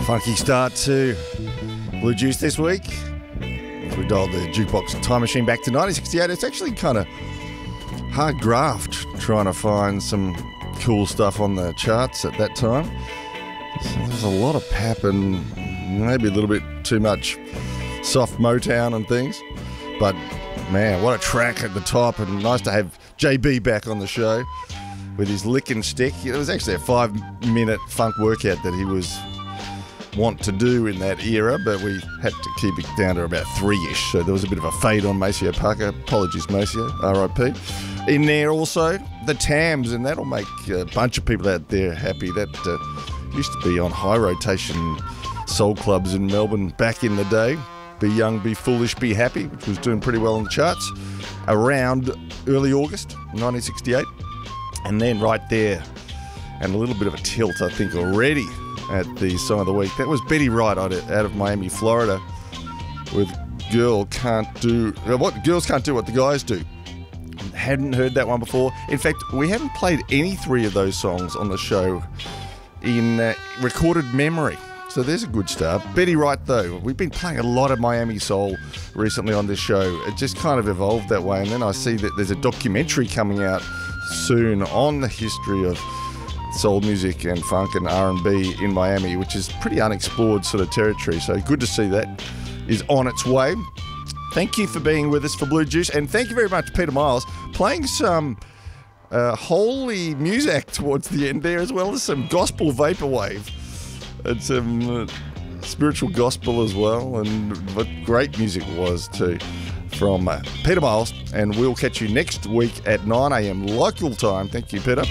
Funky start to Blue Juice this week. If we dialed the jukebox time machine back to 1968, it's actually kind of hard graft trying to find some cool stuff on the charts at that time. So there's a lot of pap and maybe a little bit too much soft Motown and things. But man, what a track at the top, and nice to have JB back on the show with his lick and stick. It was actually a 5-minute funk workout that he was want to do in that era, but we had to keep it down to about 3-ish, so there was a bit of a fade on Maceo Parker. Apologies, Maceo, R.I.P. In there also, the Tams, and that'll make a bunch of people out there happy. That used to be on high rotation soul clubs in Melbourne back in the day. Be Young, Be Foolish, Be Happy, which was doing pretty well on the charts around early August 1968. And then right there, and a little bit of a tilt, I think, already at the Song of the Week. That was Betty Wright out of Miami, Florida, with Girls Can't Do What the Guys Do. Hadn't heard that one before. In fact, we haven't played any three of those songs on the show in recorded memory. So there's a good start. Betty Wright, though, we've been playing a lot of Miami soul recently on this show. It just kind of evolved that way. And then I see that there's a documentary coming out soon on the history of soul music and funk and R&B in Miami, which is pretty unexplored sort of territory. So good to see that is on its way. Thank you for being with us for Blue Juice, and thank you very much, Peter Miles, playing some holy music towards the end there, as well as some gospel vaporwave and some spiritual gospel as well, and what great music it was too from Peter Miles. And we'll catch you next week at 9 a.m. local time. Thank you, Peter.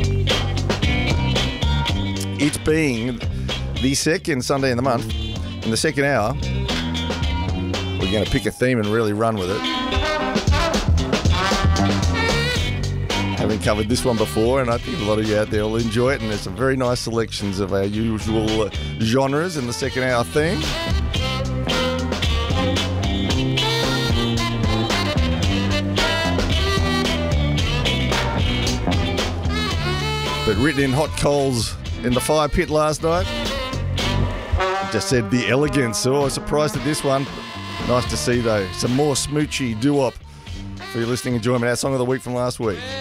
It's being the second Sunday in the month, in the second hour, we're going to pick a theme and really run with it. Having covered this one before, and I think a lot of you out there will enjoy it, and there's some very nice selections of our usual genres in the second hour theme. But written in hot coals in the fire pit last night, just said the elegance. So I was surprised at this one. Nice to see though some more smoochy doo-wop for your listening enjoyment. Our song of the week from last week.